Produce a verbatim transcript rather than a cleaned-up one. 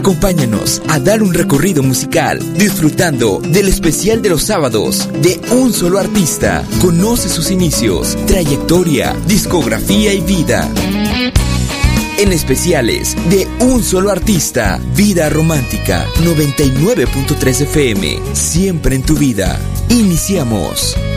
Acompáñanos a dar un recorrido musical, disfrutando del especial de los sábados de un solo artista. Conoce sus inicios, trayectoria, discografía y vida. En especiales de un solo artista, Vida Romántica, noventa y nueve punto tres F M, siempre en tu vida. Iniciamos.